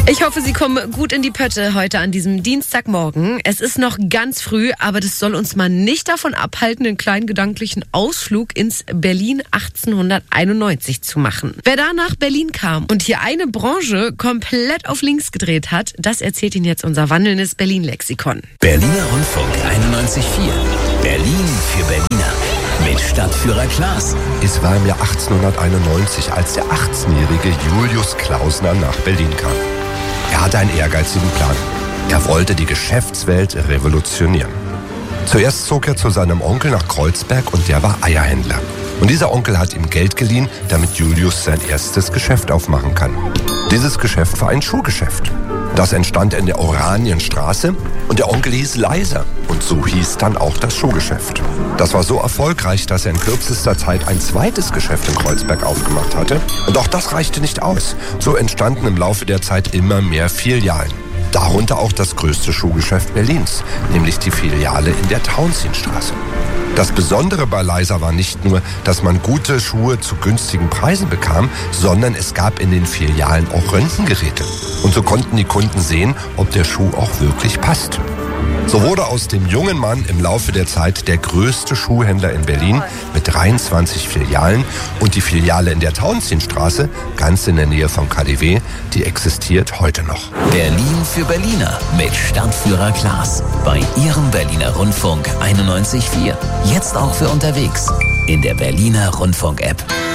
Ich hoffe, Sie kommen gut in die Pötte heute an diesem Dienstagmorgen. Es ist noch ganz früh, aber das soll uns mal nicht davon abhalten, einen kleinen gedanklichen Ausflug ins Berlin 1891 zu machen. Wer da nach Berlin kam und hier eine Branche komplett auf links gedreht hat, das erzählt Ihnen jetzt unser wandelndes Berlin-Lexikon. Berliner Rundfunk 91.4. Berlin für Berliner. Mit Stadtführer Klaas. Es war im Jahr 1891, als der 18-jährige Julius Klausner nach Berlin kam. Er hatte einen ehrgeizigen Plan. Er wollte die Geschäftswelt revolutionieren. Zuerst zog er zu seinem Onkel nach Kreuzberg und der war Eierhändler. Und dieser Onkel hat ihm Geld geliehen, damit Julius sein erstes Geschäft aufmachen kann. Dieses Geschäft war ein Schuhgeschäft. Das entstand in der Oranienstraße und der Onkel hieß Leiser. Und so hieß dann auch das Schuhgeschäft. Das war so erfolgreich, dass er in kürzester Zeit ein zweites Geschäft in Kreuzberg aufgemacht hatte. Und auch das reichte nicht aus. So entstanden im Laufe der Zeit immer mehr Filialen. Darunter auch das größte Schuhgeschäft Berlins, nämlich die Filiale in der Tauentzienstraße. Das Besondere bei Leiser war nicht nur, dass man gute Schuhe zu günstigen Preisen bekam, sondern es gab in den Filialen auch Röntgengeräte. Und so konnten die Kunden sehen, ob der Schuh auch wirklich passt. So wurde aus dem jungen Mann im Laufe der Zeit der größte Schuhhändler in Berlin mit 23 Filialen und die Filiale in der Tauentzienstraße, ganz in der Nähe vom KaDeWe, die existiert heute noch. Berlin für Berliner mit Stadtführer Klaas. Bei Ihrem Berliner Rundfunk 91.4. Jetzt auch für unterwegs in der Berliner Rundfunk-App.